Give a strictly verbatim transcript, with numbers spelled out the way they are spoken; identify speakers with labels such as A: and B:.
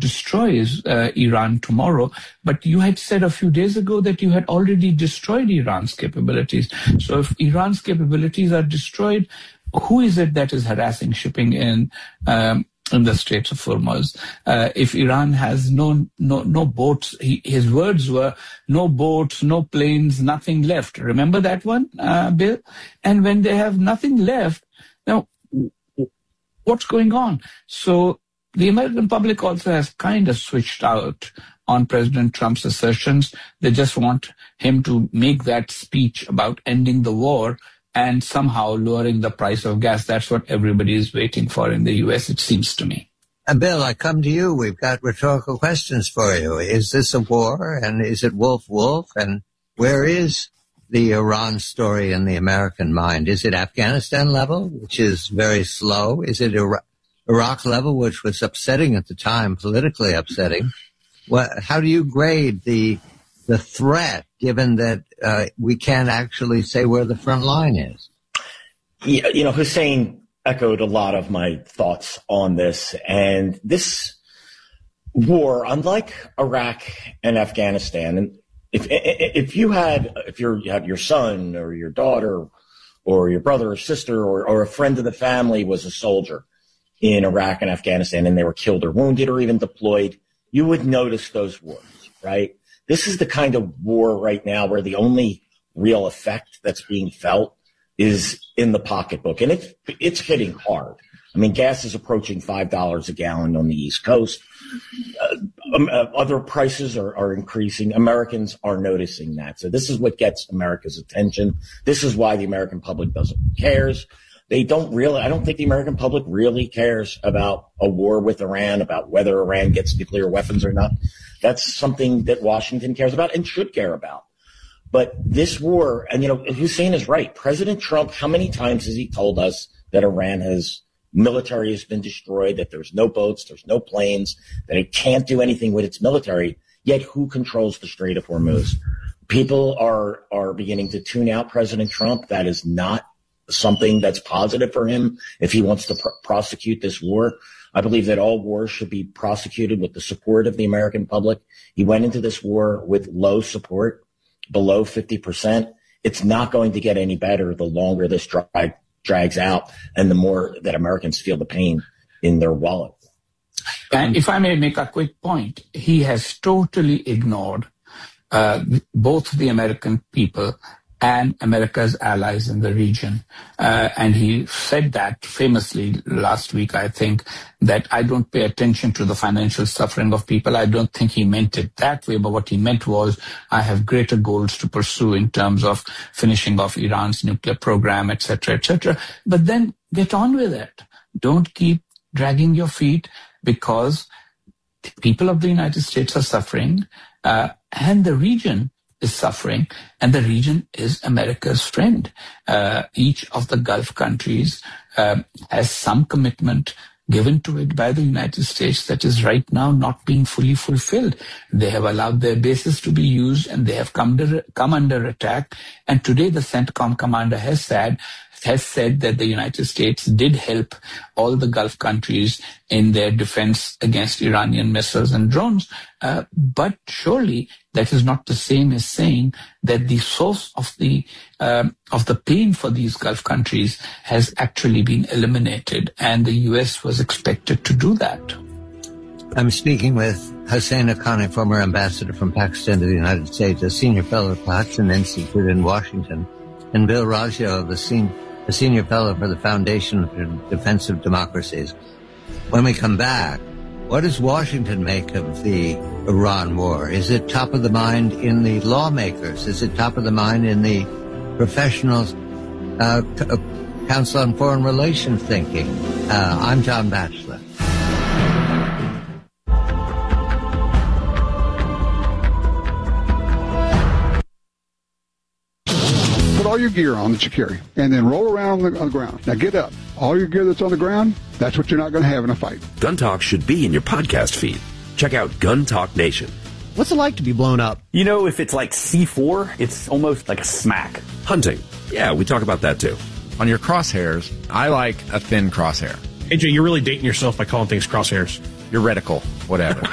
A: destroys uh, Iran tomorrow. But you had said a few days ago that you had already destroyed Iran's capabilities. So if Iran's capabilities are destroyed, who is it that is harassing shipping in um, in the Straits of Hormuz? Uh, if Iran has no no no boats, he, his words were no boats, no planes, nothing left. Remember that one, uh, Bill? And when they have nothing left, now what's going on? So the American public also has kind of switched out on President Trump's assertions. They just want him to make that speech about ending the war and somehow lowering the price of gas. That's what everybody is waiting for in the U S, it seems to me.
B: And Bill, I come to you. We've got rhetorical questions for you. Is this a war? And is it wolf-wolf? And where is the Iran story in the American mind? Is it Afghanistan level, which is very slow? Is it Iraq, Iraq level, which was upsetting at the time, politically upsetting? What, how do you grade the the threat, given that uh, we can't actually say where the front line is?
C: Yeah, you know, Hussein echoed a lot of my thoughts on this. And this war, unlike Iraq and Afghanistan, and if if you had if you're, you have your son or your daughter or your brother or sister or, or a friend of the family was a soldier in Iraq and Afghanistan and they were killed or wounded or even deployed, you would notice those wars, right? This is the kind of war right now where the only real effect that's being felt is in the pocketbook. And it's, it's hitting hard. I mean, gas is approaching five dollars a gallon on the East Coast. Uh, um, uh, other prices are, are increasing. Americans are noticing that. So this is what gets America's attention. This is why the American public doesn't cares. They don't really, I don't think the American public really cares about a war with Iran, about whether Iran gets nuclear weapons or not. That's something that Washington cares about and should care about. But this war, and you know, Hussein is right. President Trump, how many times has he told us that Iran has, military has been destroyed, that there's no boats, there's no planes, that it can't do anything with its military, yet who controls the Strait of Hormuz? People are, are beginning to tune out President Trump. That is not something that's positive for him if he wants to pr- prosecute this war. I believe that all wars should be prosecuted with the support of the American public. He went into this war with low support, below fifty percent. It's not going to get any better the longer this drag, drags out and the more that Americans feel the pain in their wallet.
A: And if I may make a quick point, he has totally ignored uh, both the American people and America's allies in the region. Uh, and he said that famously last week, I think, that I don't pay attention to the financial suffering of people. I don't think he meant it that way, but what he meant was I have greater goals to pursue in terms of finishing off Iran's nuclear program, et cetera, et cetera. But then get on with it. Don't keep dragging your feet, because the people of the United States are suffering, uh, and the region is suffering, and the region is America's friend. Uh, each of the Gulf countries uh, has some commitment given to it by the United States that is right now not being fully fulfilled. They have allowed their bases to be used, and they have come, to, come under attack. And today the CENTCOM commander has said, has said that the United States did help all the Gulf countries in their defense against Iranian missiles and drones. Uh, but surely that is not the same as saying that the source of the um, of the pain for these Gulf countries has actually been eliminated, and the U S was expected to do that.
B: I'm speaking with Hussein Haqqani, former ambassador from Pakistan to the United States, a senior fellow at the Hudson Institute in Washington, and Bill Raggio, the senior a senior fellow for the Foundation for Defense of Democracies. When we come back, what does Washington make of the Iran war? Is it top of the mind in the lawmakers? Is it top of the mind in the professionals, uh, Council on Foreign Relations thinking? Uh, I'm John Batchelor.
D: All your gear on that you carry, and then roll around on the, on the ground. Now get up. All your gear that's on the ground, that's what you're not going to have in a fight.
E: Gun Talk should be in your podcast feed. Check out Gun Talk Nation.
F: What's it like to be blown up?
G: You know, if it's like C four, it's almost like a smack.
E: Hunting. Yeah, we talk about that too.
H: On your crosshairs, I like a thin crosshair.
I: A J, you're really dating yourself by calling things crosshairs.
H: Your reticle, whatever.